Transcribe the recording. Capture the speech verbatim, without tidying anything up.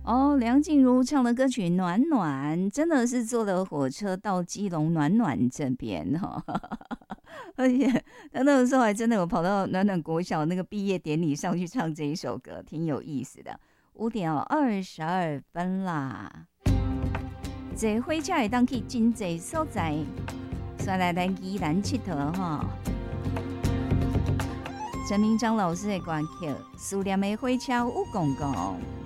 哦，梁静茹唱的歌曲《暖暖》，真的是坐了火车到基隆暖暖这边哈、哦，而且他那个时候还真的有跑到暖暖国小那个毕业典礼上去唱这一首歌，挺有意思的。五点二十二分啦，坐火车会当去真侪所在，再来咱宜兰佚佗哈。陈明章老师的歌曲《思念的火车有公公》。